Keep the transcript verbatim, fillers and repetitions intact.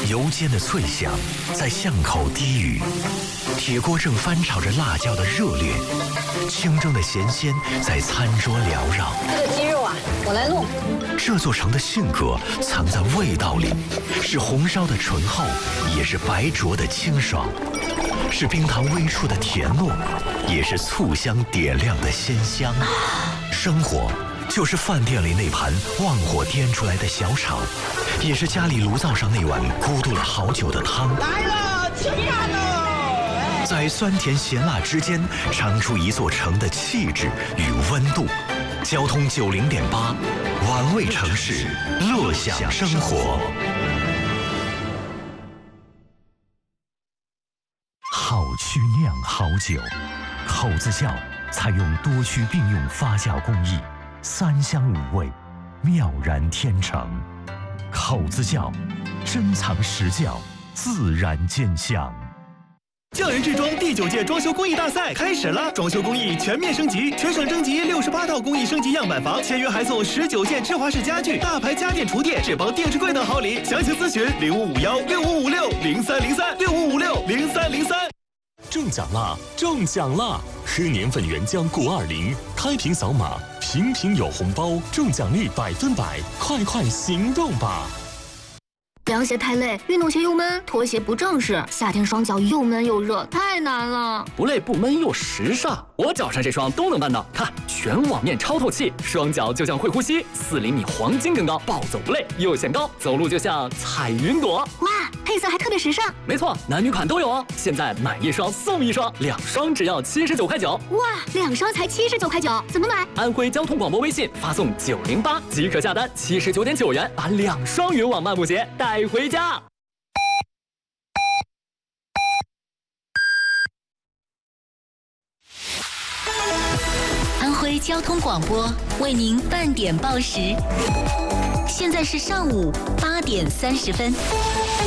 油煎的脆香在巷口低语，铁锅正翻炒着辣椒的热烈，清蒸的咸鲜在餐桌缭绕。 这个鸡肉啊，我来弄。 这座城的性格藏在味道里，是红烧的醇厚，也是白灼的清爽，是冰糖微触的甜糯，也是醋香点亮的鲜香。生活就是饭店里那盘旺火颠出来的小炒，也是家里炉灶上那碗咕嘟了好久的汤。 来了，吃饭喽！ 在酸甜咸辣之间，尝出一座城的气质与温度。交通九零点八，玩味城市，乐享生活。好曲酿好酒，口子窖采用多区并用发酵工艺，三香五味，妙然天成。口子窖，珍藏实窖，自然见香。 匠人制装第九届装修工艺大赛开始了，装修工艺全面升级，全省征集六十八套工艺升级样板房，签约还送十九件芝华士家具、大牌家电厨电、智邦电视柜等好礼。详情咨询零五五幺六五五六零三零三六五五六零三零三。 中奖啦！中奖啦！喝年份原浆谷二零，开瓶扫码，瓶瓶有红包，中奖率百分百，快快行动吧！ 凉鞋太累，运动鞋又闷，拖鞋不正式，夏天双脚又闷又热，太难了。 不累不闷又时尚，我脚上这双都能办到。看，全网面超透气，双脚就像会呼吸，四厘米黄金更高，暴走不累又显高，走路就像彩云朵。 哇，配色还特别时尚。 没错，男女款都有哦。现在买一双送一双，两双只要七十九块九。 哇，两双才七十九块九，怎么买？ 安徽交通广播微信发送九零八即可下单，七十九点九元把两双云网漫步鞋带回家。 安徽交通广播为您半点报时，现在是上午八点三十分。